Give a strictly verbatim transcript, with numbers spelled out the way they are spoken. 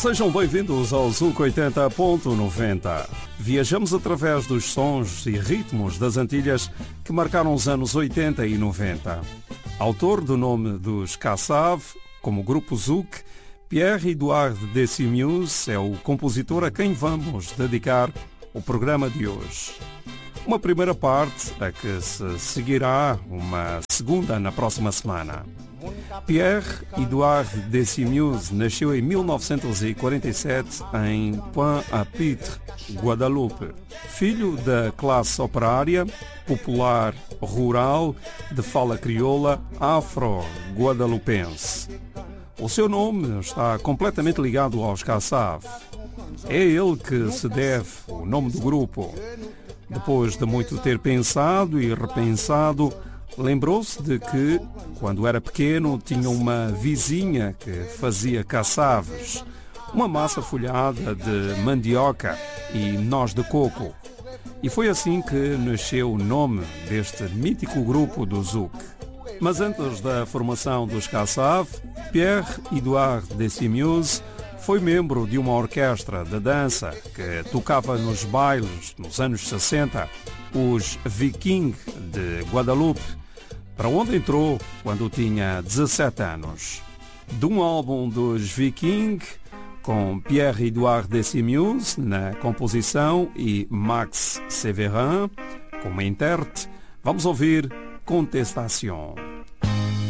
Sejam bem-vindos ao Zuc oitenta ponto noventa. Viajamos através dos sons e ritmos das Antilhas que marcaram os anos oitenta e noventa. Autor do nome dos Kassav, como grupo Zuc, Pierre-Edouard Decimus é o compositor a quem vamos dedicar o programa de hoje. Uma primeira parte a que se seguirá uma segunda na próxima semana. Pierre-Edouard Decimus nasceu em mil novecentos e quarenta e sete em Pointe-à-Pitre, Guadalupe. Filho da classe operária, popular, rural, de fala crioula, afro-guadalupense. O seu nome está completamente ligado aos Kassav. É a ele que se deve o nome do grupo. Depois de muito ter pensado e repensado, lembrou-se de que, quando era pequeno, tinha uma vizinha que fazia cassaves, uma massa folhada de mandioca e noz de coco. E foi assim que nasceu o nome deste mítico grupo do Zuc. Mas antes da formação dos Kassav, Pierre-Edouard Decimus foi membro de uma orquestra de dança que tocava nos bailes nos anos sessenta, os Vikings de Guadalupe, para onde entrou quando tinha dezassete anos. De um álbum dos Vikings, com Pierre-Edouard Decimus na composição e Max Severin como intérprete, vamos ouvir Contestation.